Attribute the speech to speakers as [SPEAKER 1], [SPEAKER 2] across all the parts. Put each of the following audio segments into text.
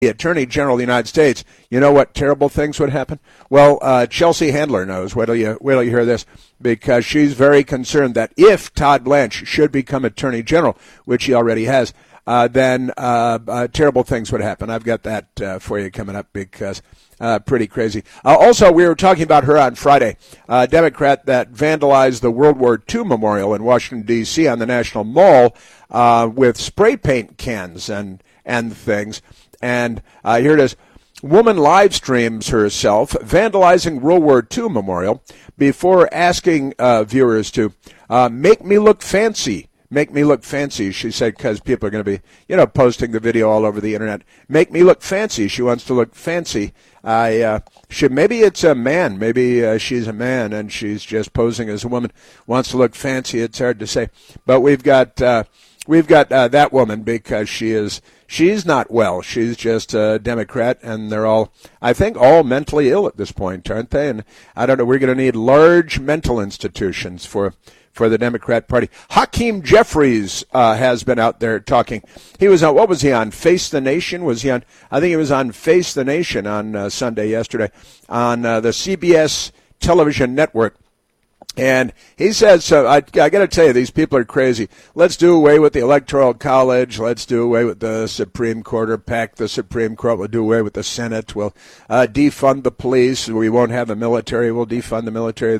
[SPEAKER 1] the Attorney General of the United States, you know what terrible things would happen? Well, Chelsea Handler knows. Wait till you hear this, because she's very concerned that if Todd Blanche should become Attorney General, which he already has, then terrible things would happen. I've got that for you coming up, because pretty crazy. Also, we were talking about her on Friday, a Democrat that vandalized the World War II memorial in Washington, D.C. on the National Mall with spray paint cans and things. And here it is. Woman live streams herself vandalizing World War II memorial before asking viewers to make me look fancy. Make me look fancy, she said, because people are going to be, posting the video all over the internet. Make me look fancy. She wants to look fancy. Maybe it's a man. Maybe she's a man and she's just posing as a woman. Wants to look fancy. It's hard to say. But we've got that woman, because she's not well. She's just a Democrat, and they're all, I think, all mentally ill at this point, aren't they? And I don't know. We're going to need large mental institutions for the Democrat Party. Hakeem Jeffries has been out there talking. He was on, what was he on, Face the Nation? Was he on, I think he was on Face the Nation on Sunday yesterday on the CBS television network. And he says, so I got to tell you, these people are crazy. Let's do away with the Electoral College. Let's do away with the Supreme Court, or pack the Supreme Court. We'll do away with the Senate. We'll defund the police. We won't have the military. We'll defund the military.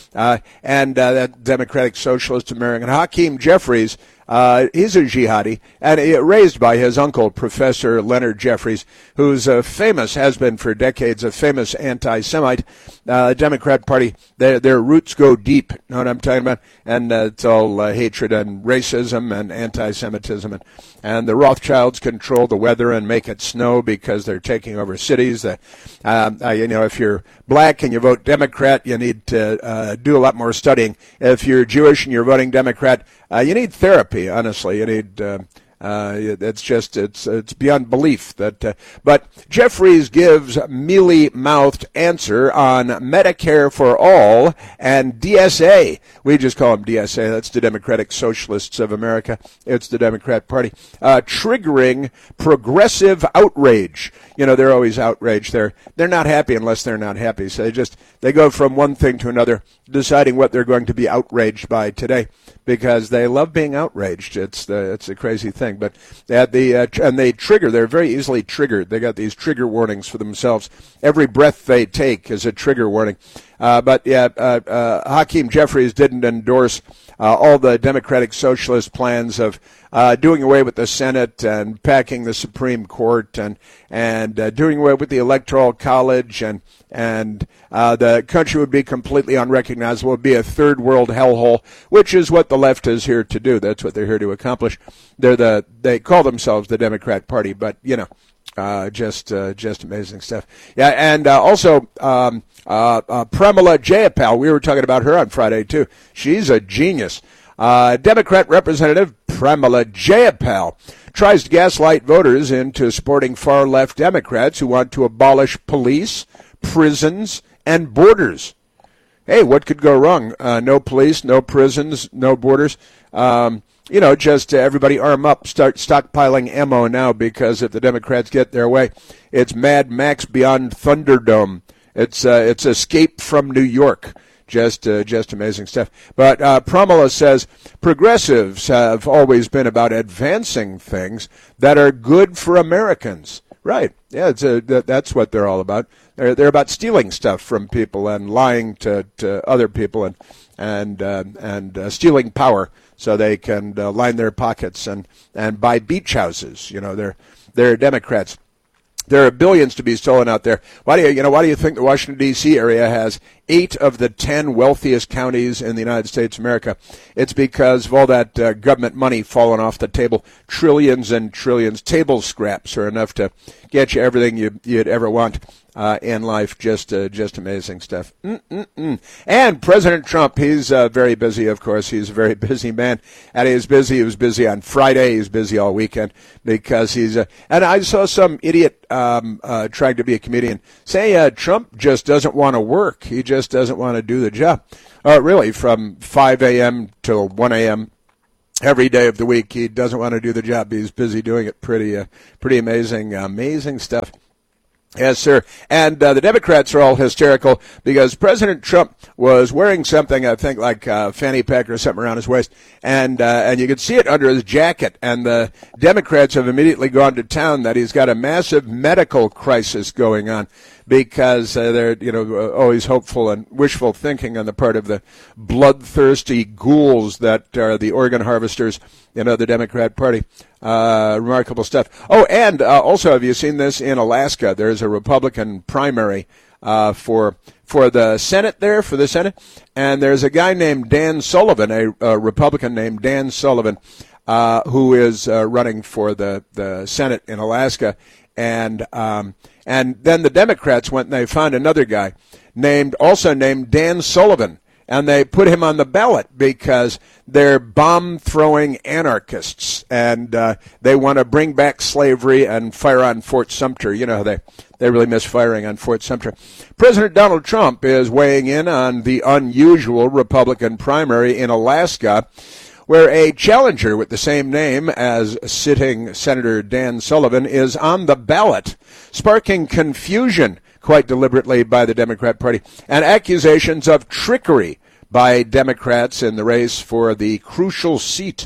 [SPEAKER 1] That Democratic Socialist American Hakeem Jeffries, he's a jihadi, and raised by his uncle, Professor Leonard Jeffries, who's has been for decades, a famous anti-Semite. Democrat Party, their roots go deep, know what I'm talking about? And it's all hatred and racism and anti-Semitism. And the Rothschilds control the weather and make it snow because they're taking over cities. If you're black and you vote Democrat, you need to do a lot more studying. If you're Jewish and you're voting Democrat, you need therapy, honestly. You need it's beyond belief that. But Jeffries gives mealy-mouthed answer on Medicare for All and DSA. We just call them DSA. That's the Democratic Socialists of America. It's the Democrat Party. Triggering progressive outrage. They're always outraged. They're not happy unless they're not happy. So they go from one thing to another, deciding what they're going to be outraged by today, because they love being outraged. It's a crazy thing. But they trigger. They're very easily triggered. They got these trigger warnings for themselves. Every breath they take is a trigger warning. Hakeem Jeffries didn't endorse all the Democratic Socialist plans of doing away with the Senate and packing the Supreme Court and doing away with the Electoral College, and the country would be completely unrecognizable. It would be a third world hellhole, which is what the left is here to do. That's what they're here to accomplish. They call themselves the Democrat Party, but just amazing stuff. Yeah, and also Pramila Jayapal. We were talking about her on Friday too. She's a genius. Democrat Representative Pramila Jayapal tries to gaslight voters into supporting far-left Democrats who want to abolish police, prisons, and borders. Hey, what could go wrong? No police, no prisons, no borders. Just everybody arm up, start stockpiling ammo now, because if the Democrats get their way, it's Mad Max Beyond Thunderdome. It's Escape from New York. Just amazing stuff. But Pramila says progressives have always been about advancing things that are good for Americans. Right. Yeah, that's what they're all about. They're about stealing stuff from people and lying to other people and stealing power so they can line their pockets and buy beach houses. They're Democrats. There are billions to be stolen out there. Why do you think the Washington, D.C. area has 8 of the 10 wealthiest counties in the United States of America? It's because of all that government money falling off the table. Trillions and trillions. Table scraps are enough to get you everything you'd ever want in life. Just amazing stuff. And President Trump, he's very busy, of course. He's a very busy man. And he was busy on Friday. He's busy all weekend because and I saw some idiot trying to be a comedian say Trump just doesn't want to work. He just doesn't want to do the job. Really, from 5 a.m. till 1 a.m., every day of the week. He doesn't want to do the job. He's busy doing it. Pretty amazing stuff. Yes, sir. And the Democrats are all hysterical because President Trump was wearing something, I think, like a fanny pack or something around his waist, and you could see it under his jacket. And the Democrats have immediately gone to town that he's got a massive medical crisis going on because they're, always hopeful and wishful thinking on the part of the bloodthirsty ghouls that are the organ harvesters, the Democrat Party. Remarkable stuff. Oh, and also, have you seen this in Alaska? There's a Republican primary for the Senate there, for the Senate, and there's a guy named Dan Sullivan, a Republican named Dan Sullivan, who is running for the Senate in Alaska, and then the Democrats went and they found another guy named Dan Sullivan. And they put him on the ballot because they're bomb-throwing anarchists, and they want to bring back slavery and fire on Fort Sumter. You know, they really miss firing on Fort Sumter. President Donald Trump is weighing in on the unusual Republican primary in Alaska, where a challenger with the same name as sitting Senator Dan Sullivan is on the ballot, sparking confusion quite deliberately by the Democrat Party, and accusations of trickery by Democrats in the race for the crucial seat.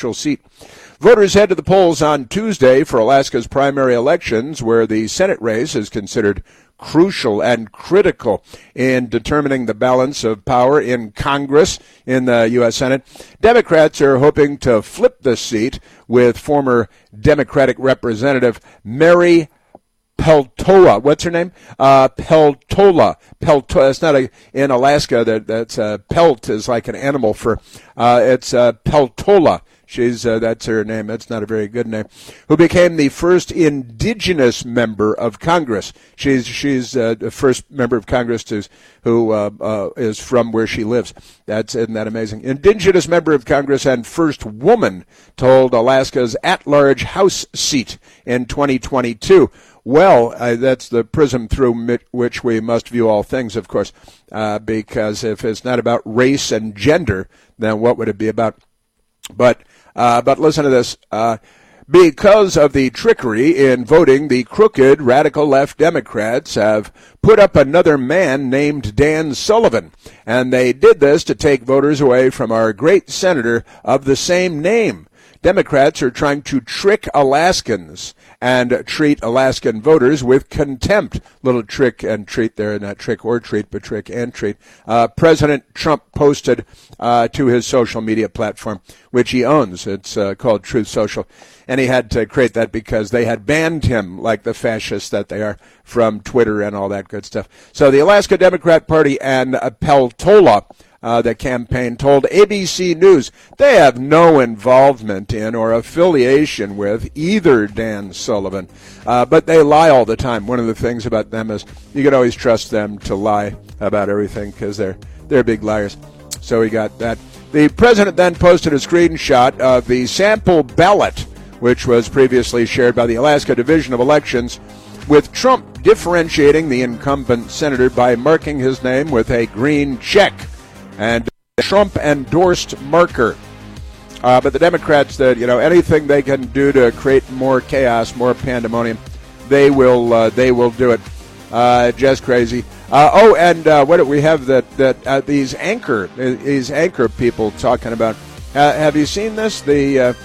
[SPEAKER 1] Voters head to the polls on Tuesday for Alaska's primary elections, where the Senate race is considered crucial and critical in determining the balance of power in Congress in the U.S. Senate. Democrats are hoping to flip the seat with former Democratic Representative Mary Peltola. What's her name? Peltola. It's not in Alaska. That's pelt is like an animal fur. It's Peltola. That's her name. That's not a very good name. Who became the first indigenous member of Congress. She's the first member of Congress who is from where she lives. Isn't that amazing? Indigenous member of Congress and first woman to hold Alaska's at-large House seat in 2022. Well, that's the prism through which we must view all things, of course, because if it's not about race and gender, then what would it be about? But listen to this. Because of the trickery in voting, the crooked radical left Democrats have put up another man named Dan Sullivan, and they did this to take voters away from our great senator of the same name. Democrats are trying to trick Alaskans and treat Alaskan voters with contempt. Little trick and treat there, not trick or treat, but trick and treat. President Trump posted to his social media platform, which he owns. It's called Truth Social. And he had to create that because they had banned him, like the fascists that they are, from Twitter and all that good stuff. So the Alaska Democrat Party and Peltola, the campaign, told ABC News they have no involvement in or affiliation with either Dan Sullivan, but they lie all the time. One of the things about them is you can always trust them to lie about everything because they're big liars. So we got that. The president then posted a screenshot of the sample ballot, which was previously shared by the Alaska Division of Elections, with Trump differentiating the incumbent senator by marking his name with a green check and Trump-endorsed marker. But the Democrats, anything they can do to create more chaos, more pandemonium, they will do it. Just crazy. What do we have these anchor people talking about? Have you seen this? There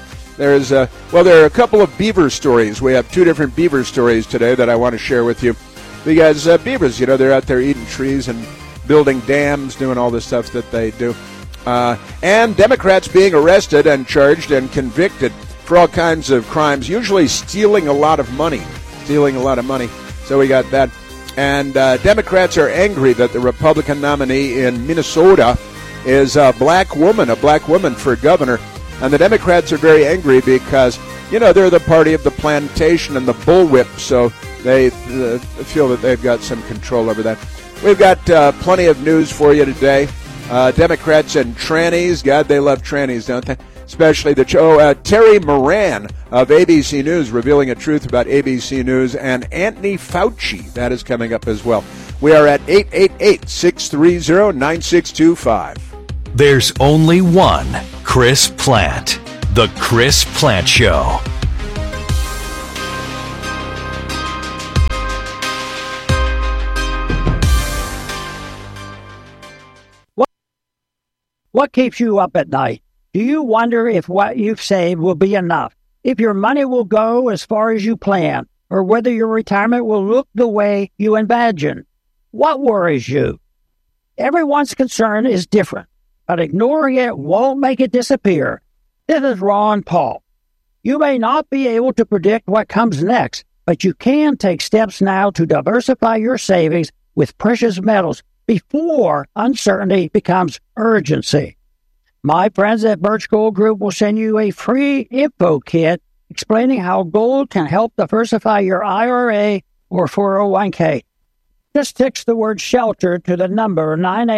[SPEAKER 1] are a couple of beaver stories. We have two different beaver stories today that I want to share with you. Because beavers, they're out there eating trees and building dams, doing all the stuff that they do. And Democrats being arrested and charged and convicted for all kinds of crimes, usually stealing a lot of money. So we got that. And Democrats are angry that the Republican nominee in Minnesota is a black woman for governor. And the Democrats are very angry because, they're the party of the plantation and the bullwhip, so they feel that they've got some control over that. We've got plenty of news for you today. Democrats and trannies. God, they love trannies, don't they? Especially Terry Moran of ABC News revealing a truth about ABC News, and Anthony Fauci. That is coming up as well. We are at 888-630-9625.
[SPEAKER 2] There's only one Chris Plant. The Chris Plante Show.
[SPEAKER 3] What keeps you up at night? Do you wonder if what you've saved will be enough? If your money will go as far as you plan? Or whether your retirement will look the way you imagine? What worries you? Everyone's concern is different, but ignoring it won't make it disappear. This is Ron Paul. You may not be able to predict what comes next, but you can take steps now to diversify your savings with precious metals before uncertainty becomes urgency. My friends at Birch Gold Group will send you a free info kit explaining how gold can help diversify your IRA or 401k. Just text the word SHELTER to the number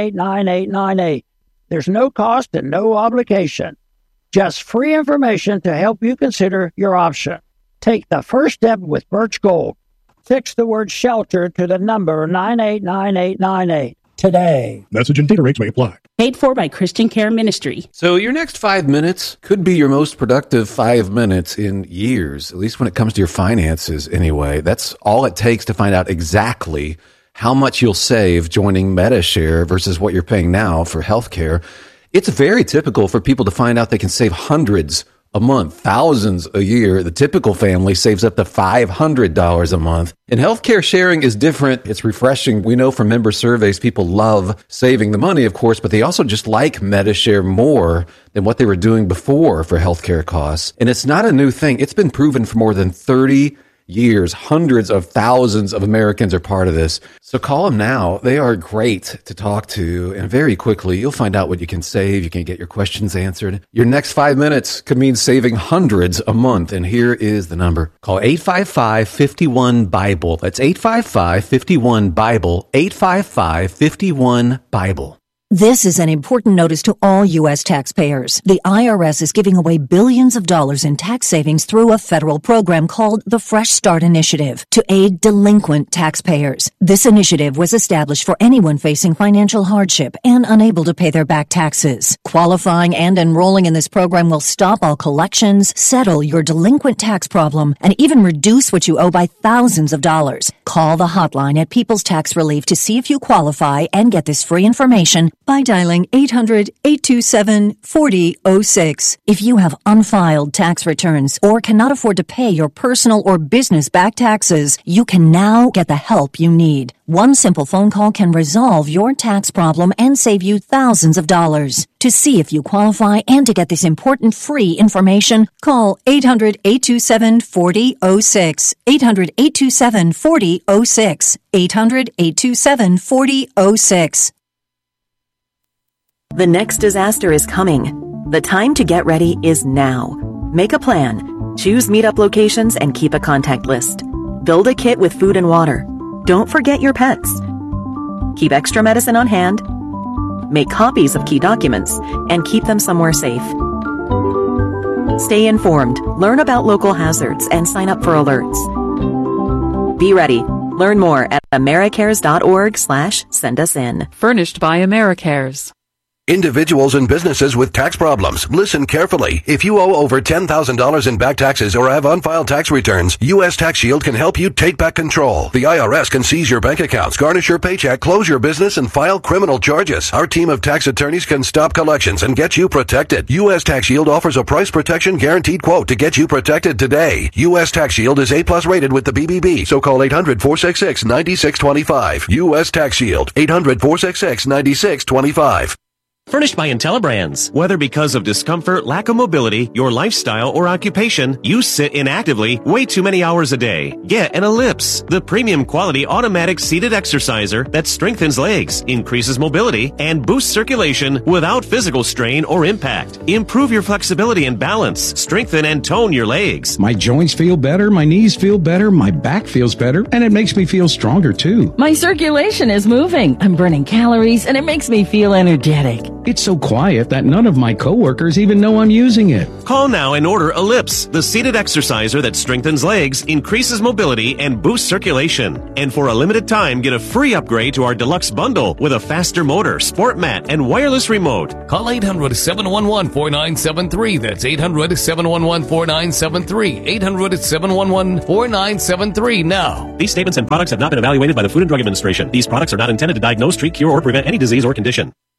[SPEAKER 3] 989898. There's no cost and no obligation. Just free information to help you consider your option. Take the first step with Birch Gold. Text the word SHELTER to the number 989898 today.
[SPEAKER 4] Message and data rates may apply.
[SPEAKER 5] Paid for by Christian Care Ministry.
[SPEAKER 6] So your next 5 minutes could be your most productive 5 minutes in years, at least when it comes to your finances anyway. That's all it takes to find out exactly how much you'll save joining Medi-Share versus what you're paying now for healthcare. It's very typical for people to find out they can save hundreds a month, thousands a year. The typical family saves up to $500 a month. And healthcare sharing is different. It's refreshing. We know from member surveys, people love saving the money, of course, but they also just like Medi-Share more than what they were doing before for healthcare costs. And it's not a new thing. It's been proven for more than 30 years. Hundreds of thousands of Americans are part of this. So call them now. They are great to talk to. And very quickly, you'll find out what you can save. You can get your questions answered. Your next 5 minutes could mean saving hundreds a month. And here is the number. Call 855-51-BIBLE. That's 855-51-BIBLE. 855-51-BIBLE.
[SPEAKER 7] This is an important notice to all U.S. taxpayers. The IRS is giving away billions of dollars in tax savings through a federal program called the Fresh Start Initiative to aid delinquent taxpayers. This initiative was established for anyone facing financial hardship and unable to pay their back taxes. Qualifying and enrolling in this program will stop all collections, settle your delinquent tax problem, and even reduce what you owe by thousands of dollars. Call the hotline at People's Tax Relief to see if you qualify and get this free information by dialing 800-827-4006. If you have unfiled tax returns or cannot afford to pay your personal or business back taxes, you can now get the help you need. One simple phone call can resolve your tax problem and save you thousands of dollars. To see if you qualify and to get this important free information, call 800-827-4006. 800-827-4006. 800-827-4006.
[SPEAKER 8] The next disaster is coming. The time to get ready is now. Make a plan. Choose meetup locations and keep a contact list. Build a kit with food and water. Don't forget your pets. Keep extra medicine on hand. Make copies of key documents and keep them somewhere safe. Stay informed, learn about local hazards, and sign up for alerts. Be ready. Learn more at americares.org/send-us-in.
[SPEAKER 9] Furnished by AmeriCares.
[SPEAKER 10] Individuals and businesses with tax problems, listen carefully. If you owe over $10,000 in back taxes or have unfiled tax returns, U.S. Tax Shield can help you take back control. The IRS can seize your bank accounts, garnish your paycheck, close your business, and file criminal charges. Our team of tax attorneys can stop collections and get you protected. U.S. Tax Shield offers a price protection guaranteed quote to get you protected today. U.S. Tax Shield is A+ rated with the BBB, so call 800-466-9625. U.S. Tax Shield, 800-466-9625.
[SPEAKER 11] Furnished by IntelliBrands. Whether because of discomfort, lack of mobility, your lifestyle, or occupation, you sit inactively way too many hours a day. Get an Ellipse, the premium quality automatic seated exerciser that strengthens legs, increases mobility, and boosts circulation without physical strain or impact. Improve your flexibility and balance, strengthen and tone your legs.
[SPEAKER 4] My joints feel better, my knees feel better, my back feels better, and it makes me feel stronger too.
[SPEAKER 9] My circulation is moving. I'm burning calories, and it makes me feel energetic.
[SPEAKER 4] It's so quiet that none of my coworkers even know I'm using it.
[SPEAKER 11] Call now and order Ellipse, the seated exerciser that strengthens legs, increases mobility, and boosts circulation. And for a limited time, get a free upgrade to our deluxe bundle with a faster motor, sport mat, and wireless remote.
[SPEAKER 12] Call 800-711-4973. That's 800-711-4973. 800-711-4973 now.
[SPEAKER 11] These statements and products have not been evaluated by the Food and Drug Administration. These products are not intended to diagnose, treat, cure, or prevent any disease or condition.